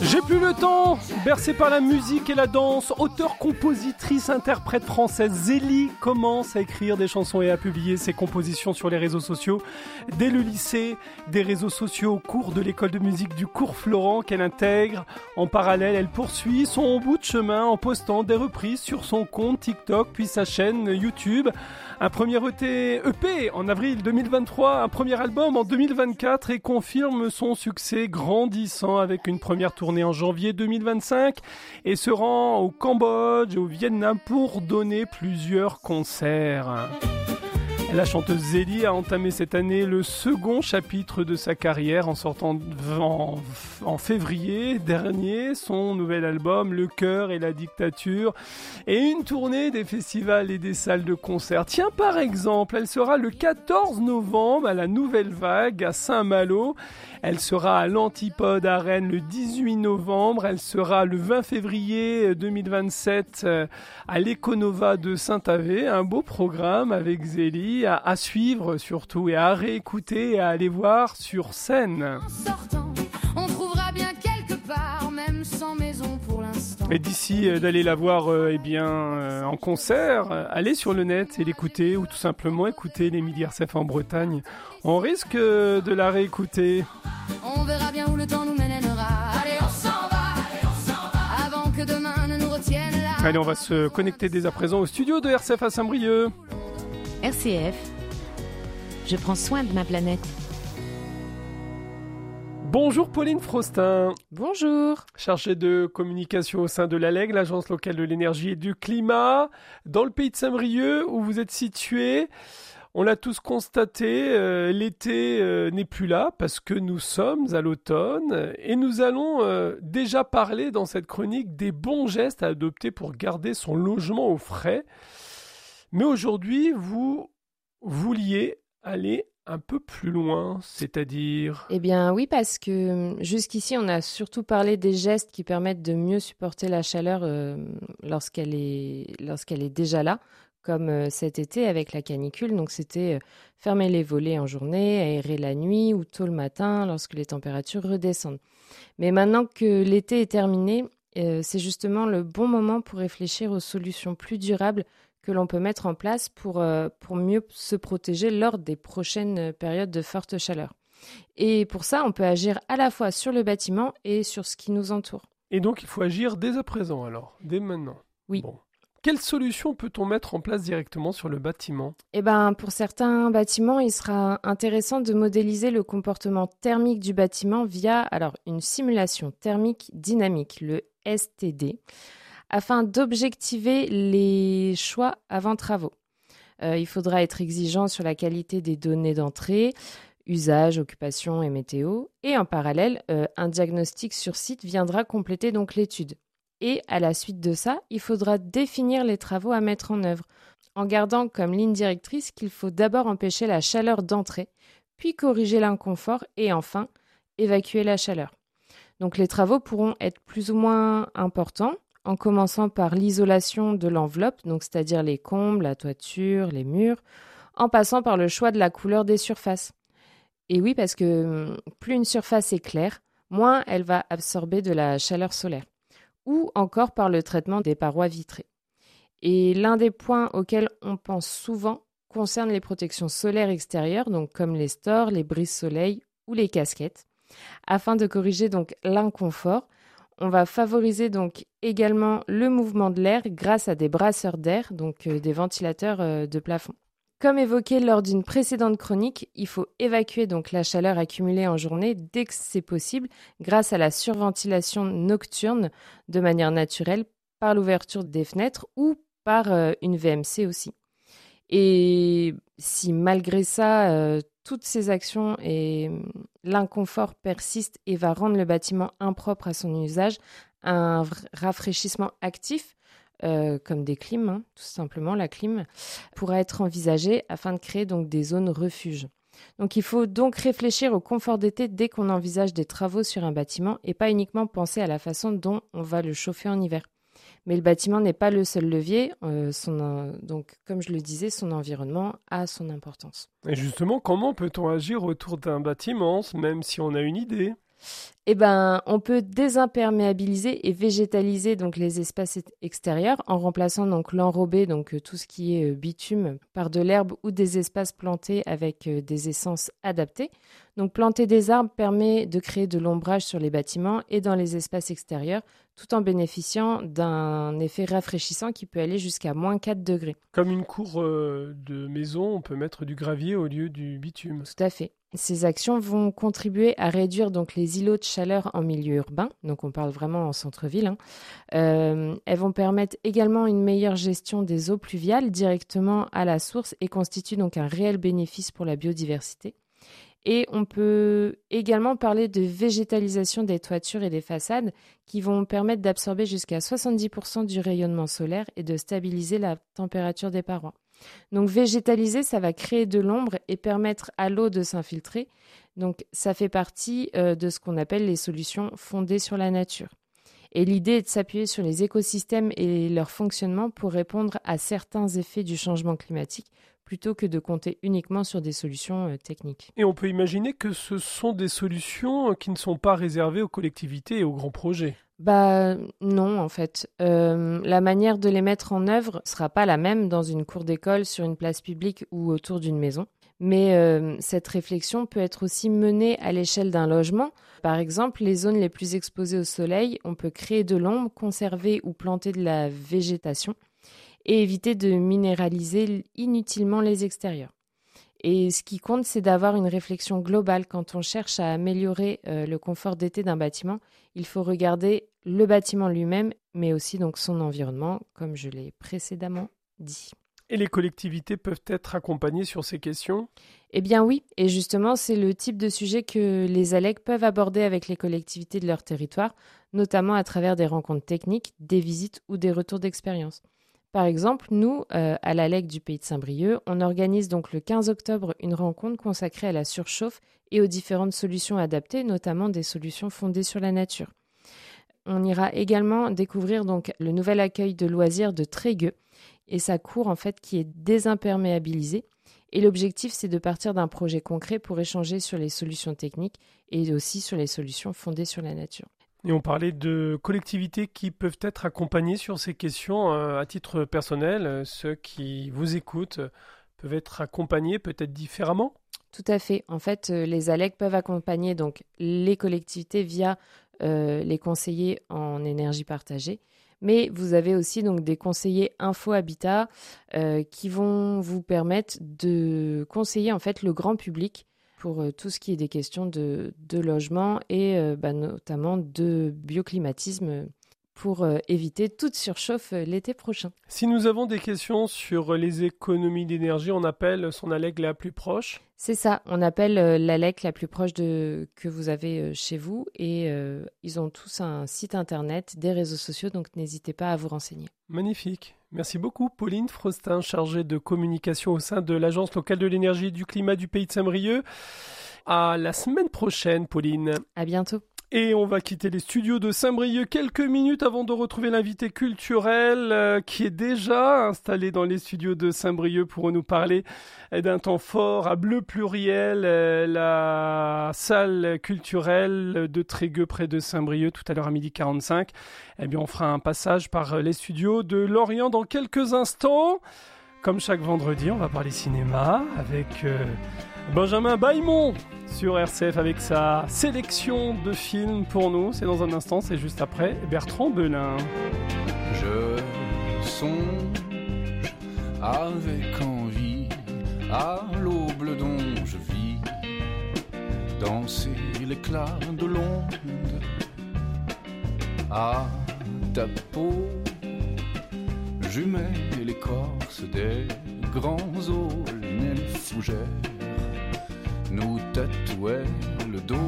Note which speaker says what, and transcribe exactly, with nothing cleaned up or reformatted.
Speaker 1: J'ai plus le temps, bercée par la musique et la danse, auteure, compositrice, interprète française, Zélie commence à écrire des chansons et à publier ses compositions sur les réseaux sociaux. Dès le lycée, des réseaux sociaux au cours de l'école de musique du Cours Florent qu'elle intègre. En parallèle, elle poursuit son bout de chemin en postant des reprises sur son compte TikTok puis sa chaîne YouTube. Un premier E P en avril deux mille vingt-trois, un premier album en deux mille vingt-quatre et confirme son succès grandissant avec une première tournée en janvier deux mille vingt-cinq et se rend au Cambodge et au Vietnam pour donner plusieurs concerts. La chanteuse Zélie a entamé cette année le second chapitre de sa carrière en sortant en, en février dernier son nouvel album Le Cœur et la Dictature et une tournée des festivals et des salles de concert. Tiens, par exemple, elle sera le quatorze novembre à la Nouvelle Vague à Saint-Malo. Elle sera à l'Antipode à Rennes le dix-huit novembre. Elle sera le vingt février deux mille vingt-sept à l'Econova de Saint-Avé. Un beau programme avec Zélie à, à suivre surtout et à réécouter et à aller voir sur scène.
Speaker 2: En sortant, on trouvera bien quelque part, même sans maison pour l'instant.
Speaker 1: Et d'ici euh, d'aller la voir euh, eh bien, euh, en concert, euh, allez sur le net et l'écouter ou tout simplement écouter l'Émilie R C F en Bretagne. On risque euh, de la réécouter.
Speaker 2: On verra bien où le temps nous mènera. Allez, on s'en va, allez, on s'en va, avant que demain ne nous retienne là.
Speaker 1: Allez, on va se connecter dès à présent au studio de R C F à Saint-Brieuc.
Speaker 3: R C F, je prends soin de ma planète.
Speaker 1: Bonjour Pauline Frostin.
Speaker 3: Bonjour.
Speaker 1: Chargée de communication au sein de l'A L E G, l'Agence locale de l'énergie et du climat, dans le pays de Saint-Brieuc où vous êtes situé. On l'a tous constaté, euh, l'été euh, n'est plus là parce que nous sommes à l'automne et nous allons euh, déjà parler dans cette chronique des bons gestes à adopter pour garder son logement au frais. Mais aujourd'hui, vous vouliez aller un peu plus loin, c'est-à-dire...
Speaker 3: Eh bien oui, parce que jusqu'ici, on a surtout parlé des gestes qui permettent de mieux supporter la chaleur euh, lorsqu'elle est, lorsqu'elle est déjà là, comme euh, cet été avec la canicule. Donc c'était euh, fermer les volets en journée, aérer la nuit ou tôt le matin lorsque les températures redescendent. Mais maintenant que l'été est terminé, euh, c'est justement le bon moment pour réfléchir aux solutions plus durables que l'on peut mettre en place pour, euh, pour mieux se protéger lors des prochaines périodes de forte chaleur. Et pour ça, on peut agir à la fois sur le bâtiment et sur ce qui nous entoure.
Speaker 1: Et donc, il faut agir dès à présent alors, dès maintenant.
Speaker 3: Oui.
Speaker 1: Bon. Quelle solution peut-on mettre en place directement sur le bâtiment ?
Speaker 3: Eh ben, pour certains bâtiments, il sera intéressant de modéliser le comportement thermique du bâtiment via alors, une simulation thermique dynamique, le S T D, afin d'objectiver les choix avant travaux. Euh, il faudra être exigeant sur la qualité des données d'entrée, usage, occupation et météo. Et en parallèle, euh, un diagnostic sur site viendra compléter donc l'étude. Et à la suite de ça, il faudra définir les travaux à mettre en œuvre, en gardant comme ligne directrice qu'il faut d'abord empêcher la chaleur d'entrée, puis corriger l'inconfort et enfin évacuer la chaleur. Donc les travaux pourront être plus ou moins importants, en commençant par l'isolation de l'enveloppe, donc c'est-à-dire les combles, la toiture, les murs, en passant par le choix de la couleur des surfaces. Et oui, parce que plus une surface est claire, moins elle va absorber de la chaleur solaire. Ou encore par le traitement des parois vitrées. Et l'un des points auxquels on pense souvent concerne les protections solaires extérieures, donc comme les stores, les brises-soleil ou les casquettes. Afin de corriger donc l'inconfort, on va favoriser donc également le mouvement de l'air grâce à des brasseurs d'air, donc euh, des ventilateurs euh, de plafond. Comme évoqué lors d'une précédente chronique, il faut évacuer donc la chaleur accumulée en journée dès que c'est possible grâce à la surventilation nocturne de manière naturelle par l'ouverture des fenêtres ou par euh, une V M C aussi. Et si malgré ça, euh, toutes ces actions et l'inconfort persiste et va rendre le bâtiment impropre à son usage, un rafraîchissement actif, euh, comme des clims, hein, tout simplement la clim, pourra être envisagé afin de créer donc des zones refuges. Donc il faut donc réfléchir au confort d'été dès qu'on envisage des travaux sur un bâtiment et pas uniquement penser à la façon dont on va le chauffer en hiver. Mais le bâtiment n'est pas le seul levier, euh, son, euh, donc comme je le disais, son environnement a son importance.
Speaker 1: Et justement, comment peut-on agir autour d'un bâtiment, même si on a une idée ?
Speaker 3: Eh ben, on peut désimperméabiliser et végétaliser donc les espaces extérieurs en remplaçant donc l'enrobé, donc tout ce qui est bitume, par de l'herbe ou des espaces plantés avec des essences adaptées. Donc planter des arbres permet de créer de l'ombrage sur les bâtiments et dans les espaces extérieurs, tout en bénéficiant d'un effet rafraîchissant qui peut aller jusqu'à moins quatre degrés.
Speaker 1: Comme une cour euh, de maison, on peut mettre du gravier au lieu du bitume.
Speaker 3: Tout à fait. Ces actions vont contribuer à réduire donc les îlots de chaleur en milieu urbain, donc on parle vraiment en centre-ville. Hein. Euh, elles vont permettre également une meilleure gestion des eaux pluviales directement à la source et constituent donc un réel bénéfice pour la biodiversité. Et on peut également parler de végétalisation des toitures et des façades qui vont permettre d'absorber jusqu'à soixante-dix pour cent du rayonnement solaire et de stabiliser la température des parois. Donc végétaliser, ça va créer de l'ombre et permettre à l'eau de s'infiltrer. Donc ça fait partie euh, de ce qu'on appelle les solutions fondées sur la nature. Et l'idée est de s'appuyer sur les écosystèmes et leur fonctionnement pour répondre à certains effets du changement climatique plutôt que de compter uniquement sur des solutions euh, techniques.
Speaker 1: Et on peut imaginer que ce sont des solutions qui ne sont pas réservées aux collectivités et aux grands projets.
Speaker 3: Bah non, en fait. Euh, la manière de les mettre en œuvre ne sera pas la même dans une cour d'école, sur une place publique ou autour d'une maison. Mais euh, cette réflexion peut être aussi menée à l'échelle d'un logement. Par exemple, les zones les plus exposées au soleil, on peut créer de l'ombre, conserver ou planter de la végétation et éviter de minéraliser inutilement les extérieurs. Et ce qui compte, c'est d'avoir une réflexion globale. Quand on cherche à améliorer euh, le confort d'été d'un bâtiment, il faut regarder le bâtiment lui-même, mais aussi donc son environnement, comme je l'ai précédemment dit.
Speaker 1: Et les collectivités peuvent être accompagnées sur ces questions ?
Speaker 3: Eh bien oui, et justement, c'est le type de sujet que les A L E C peuvent aborder avec les collectivités de leur territoire, notamment à travers des rencontres techniques, des visites ou des retours d'expérience. Par exemple, nous, euh, à l'A L E C du Pays de Saint-Brieuc, on organise donc le quinze octobre une rencontre consacrée à la surchauffe et aux différentes solutions adaptées, notamment des solutions fondées sur la nature. On ira également découvrir donc le nouvel accueil de loisirs de Trégueux et sa cour en fait qui est désimperméabilisée. Et l'objectif, c'est de partir d'un projet concret pour échanger sur les solutions techniques et aussi sur les solutions fondées sur la nature.
Speaker 1: Et on parlait de collectivités qui peuvent être accompagnées sur ces questions euh, à titre personnel. Euh, ceux qui vous écoutent euh, peuvent être accompagnés peut-être différemment ?
Speaker 3: Tout à fait. En fait, euh, les A L E C peuvent accompagner donc, les collectivités via euh, les conseillers en énergie partagée. Mais vous avez aussi donc, des conseillers info-habitat euh, qui vont vous permettre de conseiller en fait, le grand public pour euh, tout ce qui est des questions de, de logement et euh, bah, notamment de bioclimatisme pour euh, éviter toute surchauffe euh, l'été prochain.
Speaker 1: Si nous avons des questions sur les économies d'énergie, on appelle son A L E C la plus proche ?
Speaker 3: C'est ça, on appelle euh, l'A L E C la plus proche de, que vous avez euh, chez vous et euh, ils ont tous un site internet, des réseaux sociaux, donc n'hésitez pas à vous renseigner.
Speaker 1: Magnifique. Merci beaucoup Pauline Frostin, chargée de communication au sein de l'Agence locale de l'énergie et du climat du Pays de Saint-Brieuc. À la semaine prochaine Pauline.
Speaker 3: À bientôt.
Speaker 1: Et on va quitter les studios de Saint-Brieuc quelques minutes avant de retrouver l'invité culturel euh, qui est déjà installé dans les studios de Saint-Brieuc pour nous parler d'un temps fort à Bleu Pluriel, euh, la salle culturelle de Trégueux près de Saint-Brieuc tout à l'heure à midi quarante-cinq. Eh bien, on fera un passage par les studios de Lorient dans quelques instants. Comme chaque vendredi, on va parler cinéma avec euh, Benjamin Bailmont sur R C F avec sa sélection de films pour nous. C'est dans un instant, c'est juste après Bertrand Belin.
Speaker 4: Je songe avec envie à l'aube dont je vis, danser l'éclat de l'onde à ta peau. Jumelle l'écorce des grands aulnes et les fougères nous tatouaient le dos.